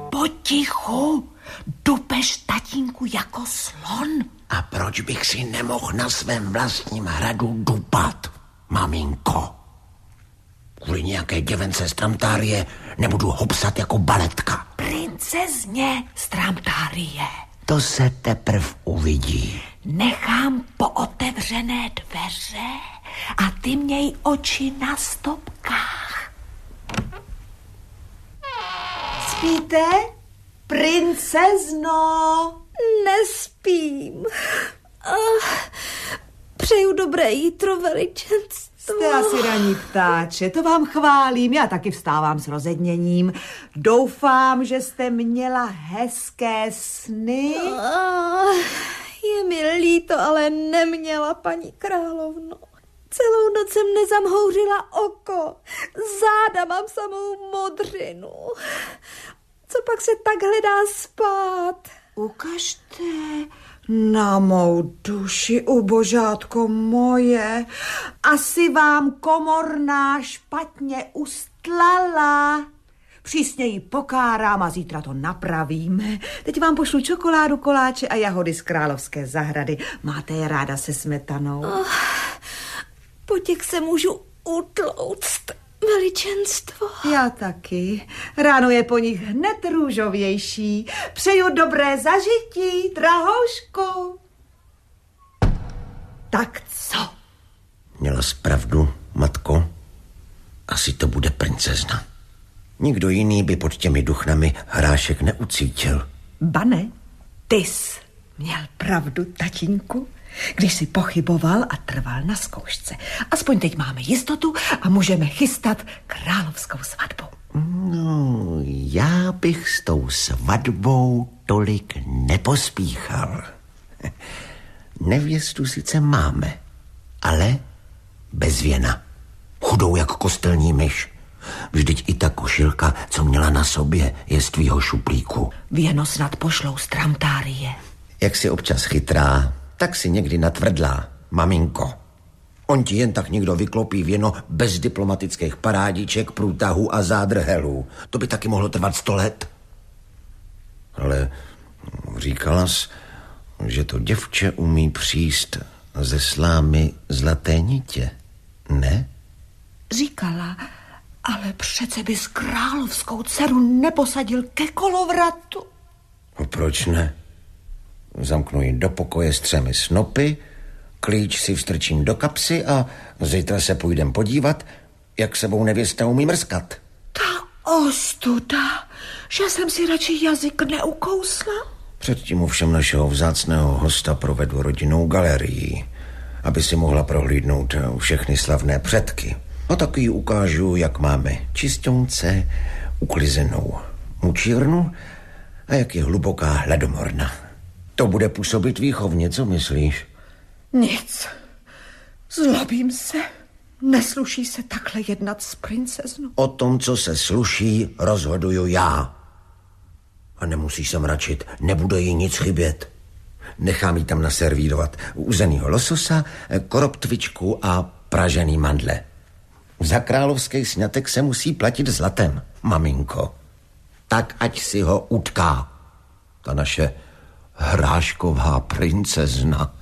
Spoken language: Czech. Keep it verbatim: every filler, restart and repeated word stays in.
Potichu, dupeš tatínku jako slon. A proč bych si nemohl na svém vlastním hradu dupat, maminko? Kvůli nějaké děvence z Tramtárie nebudu hopsat jako baletka. Princezně z Tramtárie. To se teprv uvidí. Nechám pootevřené dveře a ty měj oči na stopkách. Spíte, princezno? Nespím. Uh, přeju dobré jítro, veličenstvo. Jste asi raní ptáče, to vám chválím, já taky vstávám s rozedněním. Doufám, že jste měla hezké sny. Uh, je mi líto, ale neměla, paní královno. Celou noc jsem nezamhouřila oko. Záda mám samou modřinu. Co pak se takhle dá spát? Ukažte na mou duši, ubožátko moje. Asi vám komorná špatně ustlala. Přísně ji pokárám a zítra to napravíme. Teď vám pošlu čokoládu, koláče a jahody z královské zahrady. Máte je ráda se smetanou? Oh, po těch se můžu utlouct, veličenstvo. Já taky. Ráno je po nich hned růžovější. Přeju dobré zažití, drahoušku. Tak co? Měla jsi pravdu, matko. Asi to bude princezna. Nikdo jiný by pod těmi duchnami hrášek neucítil. Bane, ty jsi měl pravdu, tatínku, když jsi pochyboval a trval na zkoušce. Aspoň teď máme jistotu a můžeme chystat královskou svatbu. No, já bych s tou svatbou tolik nepospíchal. Nevěstu sice máme, ale bez věna. Chudou jak kostelní myš. Vždyť i ta košilka, co měla na sobě, je z tvýho šuplíku. Věno snad pošlou z Tramtárie. Jak jsi občas chytrá, tak si někdy natvrdlá, maminko. On ti jen tak někdo vyklopí věno bez diplomatických parádiček, průtahů a zádrhelů. To by taky mohlo trvat sto let. Ale říkala jsi, že to děvče umí příst ze slámy zlaté nitě, ne? Říkala, ale přece bys královskou dceru neposadil ke kolovratu. No proč ne? Zamknu ji do pokoje s třemi snopy, klíč si vstrčím do kapsy a zítra se půjdem podívat, jak sebou nevěsta umí mrskat. Ta ostuda, že jsem si radši jazyk neukousla. Předtím ovšem našeho vzácného hosta provedu rodinnou galerii, aby si mohla prohlídnout všechny slavné předky. A taky jí ukážu, jak máme čistonce, uklizenou mučírnu a jak je hluboká hladomorna. To bude působit výchovně, co myslíš? Nic. Zlobím se. Nesluší se takhle jednat s princeznou. O tom, co se sluší, rozhoduju já. A nemusíš se mračit, nebude jí nic chybět. Nechám jí tam naservírovat uzenýho lososa, koroptvičku a pražený mandle. Za královský sňatek se musí platit zlatem, maminko. Tak ať si ho utká. Ta naše hrášková princezna.